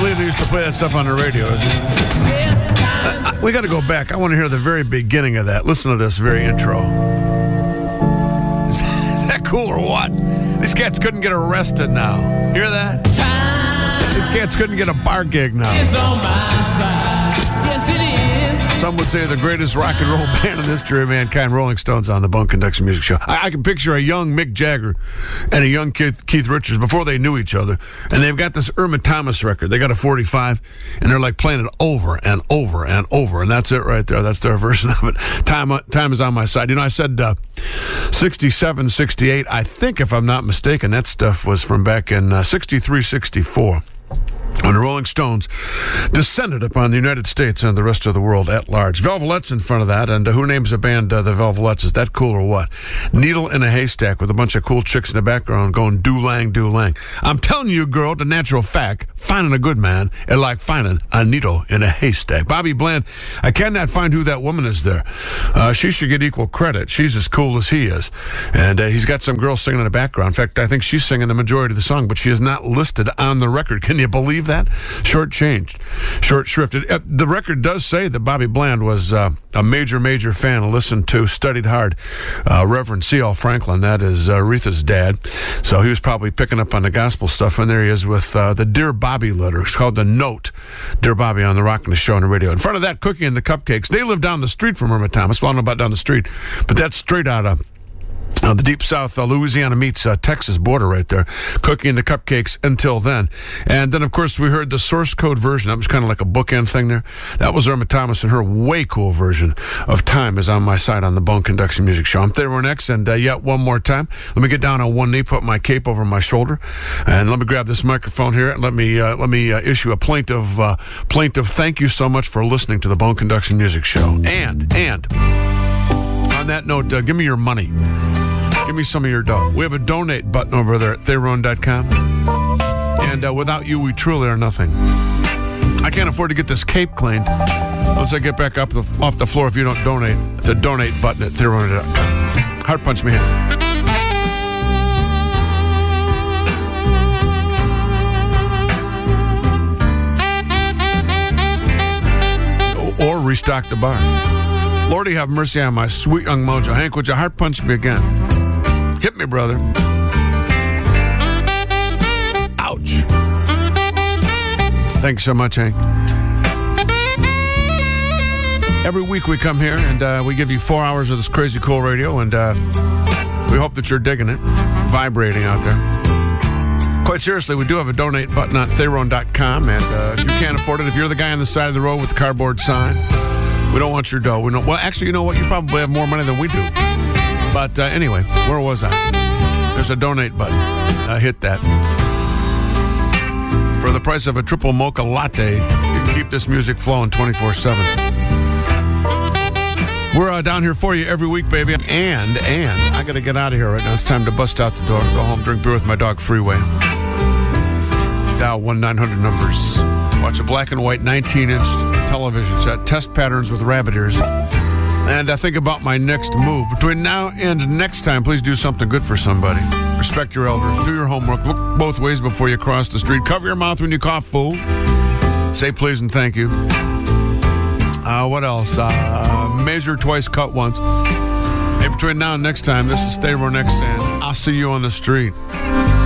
believe they used to play that stuff on the radio, isn't it? We got to go back. I want to hear the very beginning of that. Listen to this very intro. Is that cool or what? These cats couldn't get arrested now. Hear that? These cats couldn't get a bar gig now. It's on my side. Yes, it is. Some would say the greatest rock and roll band in the history of mankind, Rolling Stones, on the Bone Conduction Music Show. I can picture a young Mick Jagger and a young Keith Richards before they knew each other, and they've got this Irma Thomas record. They got a 45, and they're like playing it over and over and over, and that's it right there. That's their version of it. Time is on my side. You know, I said 67, 68. I think, if I'm not mistaken, that stuff was from back in 63, 64. When the Rolling Stones descended upon the United States and the rest of the world at large. Velvet's in front of that, and who names a band the Velvet's? Is that cool or what? Needle in a haystack with a bunch of cool chicks in the background going do-lang, do-lang. I'm telling you, girl, the natural fact, finding a good man is like finding a needle in a haystack. Bobby Bland, I cannot find who that woman is there. She should get equal credit. She's as cool as he is. And he's got some girl singing in the background. In fact, I think she's singing the majority of the song, but she is not listed on the record. Can you believe that? Short-changed, short-shrifted. The record does say that Bobby Bland was a major fan, listened to, studied hard. Reverend C.L. Franklin, that is Aretha's dad. So he was probably picking up on the gospel stuff, and there he is with the Dear Bobby letter. It's called The Note, Dear Bobby, on the Rock and the Show on the radio. In front of that, Cookie and the Cupcakes. They live down the street from Irma Thomas. Well, I don't know about down the street, but that's straight out of the deep south, Louisiana meets Texas border right there. Cookie and the Cupcakes, Until Then. And then, of course, we heard the source code version. That was kind of like a bookend thing there. That was Irma Thomas and her way cool version of Time Is on My Side on the Bone Conduction Music Show. I'm Theron X, and yet one more time, let me get down on one knee, put my cape over my shoulder, and let me grab this microphone here, and let me issue a plaintive thank you so much for listening to the Bone Conduction Music Show. And on that note, give me your money. Give me some of your dough. We have a donate button over there at theron.com. And without you, we truly are nothing. I can't afford to get this cape cleaned once I get back up off the floor if you don't donate. It's a donate button at theron.com. Heart punch me here. Or restock the bar. Lordy, have mercy on my sweet young mojo. Hank, would you heart punch me again? Hit me, brother. Ouch. Thanks so much, Hank. Every week we come here and we give you 4 hours of this crazy cool radio, and we hope that you're digging it, vibrating out there. Quite seriously, we do have a donate button on theron.com, and if you can't afford it, if you're the guy on the side of the road with the cardboard sign, we don't want your dough. Well, actually, you know what? You probably have more money than we do. But anyway, where was I? There's a donate button. Hit that. For the price of a triple mocha latte, you can keep this music flowing 24/7. We're down here for you every week, baby. And I got to get out of here right now. It's time to bust out the door, go home, drink beer with my dog, Freeway. Dial 1-900-NUMBERS. Watch a black and white 19-inch television set, test patterns with rabbit ears. And think about my next move. Between now and next time, please do something good for somebody. Respect your elders. Do your homework. Look both ways before you cross the street. Cover your mouth when you cough, fool. Say please and thank you. What else? Measure twice, cut once. Hey, between now and next time, this is Theron X, and I'll see you on the street.